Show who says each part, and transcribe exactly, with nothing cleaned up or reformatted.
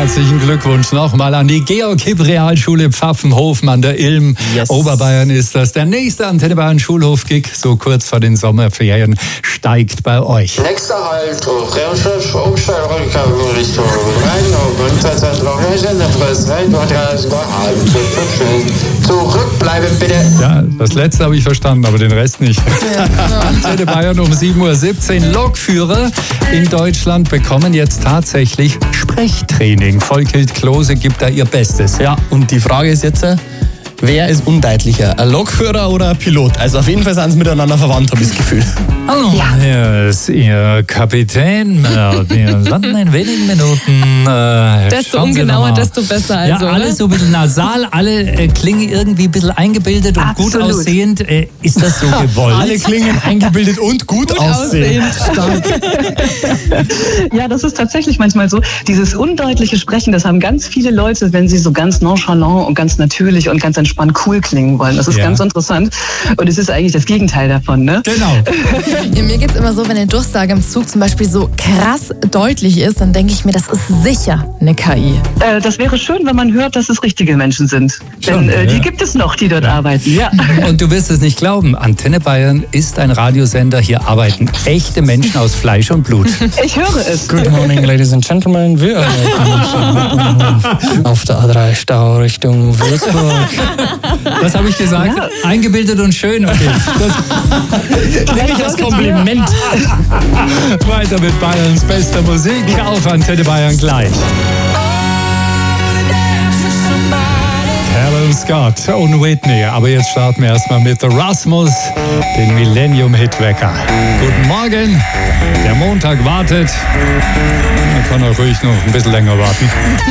Speaker 1: Herzlichen Glückwunsch nochmal an die Georg-Hipp-Realschule Pfaffenhofen an der Ilm. Yes. Oberbayern ist das. Der nächste Antenne Bayern Schulhof-Gig, so kurz vor den Sommerferien, steigt bei euch.
Speaker 2: Nächster Halt, Hochreumschiff, Umstellrückgang Richtung Rhein, zurück bleiben bitte.
Speaker 1: Ja, das letzte habe ich verstanden, aber den Rest nicht. Antenne Bayern um sieben Uhr siebzehn. Lokführer in Deutschland bekommen jetzt tatsächlich Sprechtraining. Volkhild Klose gibt da ihr Bestes.
Speaker 3: Ja, und die Frage ist jetzt, wer ist undeutlicher, ein Lokführer oder ein Pilot? Also auf jeden Fall sind sie miteinander verwandt, habe ich das Gefühl.
Speaker 1: Hallo, ja. Hier ist Ihr Kapitän. Wir landen in wenigen Minuten. Äh,
Speaker 4: desto ungenauer, desto besser. Also,
Speaker 1: ja, alle so ein bisschen nasal, alle äh, klingen irgendwie ein bisschen eingebildet und Absolut. gut aussehend. Äh, ist das so gewollt?
Speaker 3: Alle klingen eingebildet und gut, gut aussehend.
Speaker 4: aussehend.
Speaker 5: Ja, das ist tatsächlich manchmal so. Dieses undeutliche Sprechen, das haben ganz viele Leute, wenn sie so ganz nonchalant und ganz natürlich und ganz entspannt cool klingen wollen. Das ist ja. ganz interessant. Und es ist eigentlich das Gegenteil davon, ne?
Speaker 1: Genau.
Speaker 4: Ja, mir geht es immer so, wenn eine Durchsage im Zug zum Beispiel so krass deutlich ist, dann denke ich mir, das ist sicher eine K I.
Speaker 5: Äh, das wäre schön, wenn man hört, dass es richtige Menschen sind. Denn äh, die ja. gibt es noch, die dort ja. arbeiten. Ja.
Speaker 1: Und du wirst es nicht glauben, Antenne Bayern ist ein Radiosender. Hier arbeiten echte Menschen aus Fleisch und Blut.
Speaker 5: Ich höre es.
Speaker 3: Good morning, ladies and gentlemen. Wir arbeiten auf der A drei Stau Richtung Würzburg.
Speaker 1: Was habe ich gesagt? Ja. Eingebildet und schön. Okay. Das
Speaker 3: nehme ich als Kompliment.
Speaker 1: Weiter mit Bayerns bester Musik auf Antenne Bayern gleich. Helen Scott und Whitney. Aber jetzt starten wir erstmal mit The Rasmus, den Millennium-Hitwecker. Guten Morgen. Der Montag wartet. Man kann auch ruhig noch ein bisschen länger warten.